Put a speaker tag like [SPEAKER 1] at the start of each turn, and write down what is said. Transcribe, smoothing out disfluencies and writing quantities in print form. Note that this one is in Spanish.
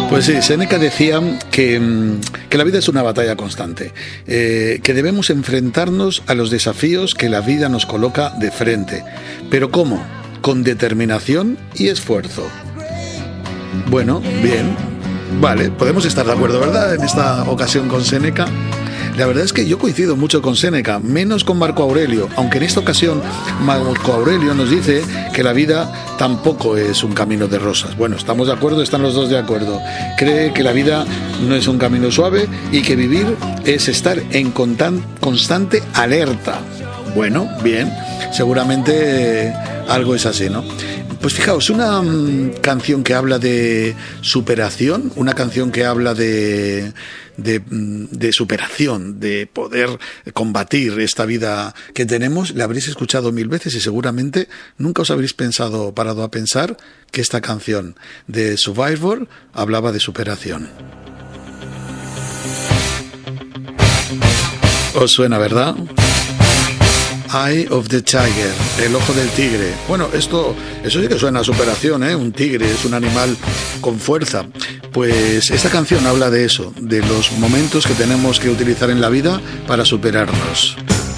[SPEAKER 1] Pues sí, Séneca decía que la vida es una batalla constante, que debemos enfrentarnos a los desafíos que la vida nos coloca de frente. ¿Pero cómo? Con determinación y esfuerzo. Bueno, bien, vale, podemos estar de acuerdo, ¿verdad? En esta ocasión con Séneca. La verdad es que yo coincido mucho con Séneca, menos con Marco Aurelio, aunque en esta ocasión Marco Aurelio nos dice que la vida tampoco es un camino de rosas. Bueno, estamos de acuerdo, están los dos de acuerdo. Cree que la vida no es un camino suave y que vivir es estar en constante alerta. Bueno, bien, seguramente algo es así, ¿no? Pues fijaos, una canción que habla de superación, una canción que habla de superación, de poder combatir esta vida que tenemos, la habréis escuchado 1000 veces y seguramente nunca os habréis parado a pensar que esta canción de Survivor hablaba de superación. ¿Os suena, verdad? Eye of the Tiger, el ojo del tigre. Bueno, eso sí que suena a superación, ¿eh? Un tigre es un animal con fuerza. Pues esta canción habla de eso, de los momentos que tenemos que utilizar en la vida para superarnos.